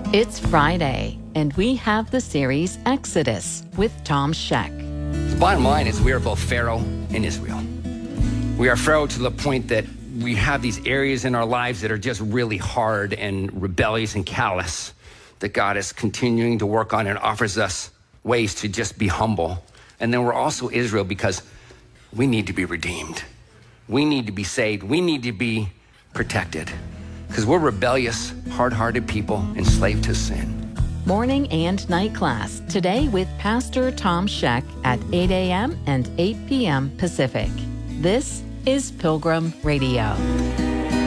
It's Friday, and we have the series Exodus with Tom Scheck. The bottom line is we are both Pharaoh and Israel. We are Pharaoh to the point that we have these areas in our lives that are just really hard and rebellious and callous that God is continuing to work on and offers us ways to just be humble. And then we're also Israel because we need to be redeemed. We need to be saved. We need to be protected because we're rebellious, hard-hearted people enslaved to sin. Morning and night class today with Pastor Tom Scheck at 8 a.m. and 8 p.m. Pacific. This is Pilgrim Radio.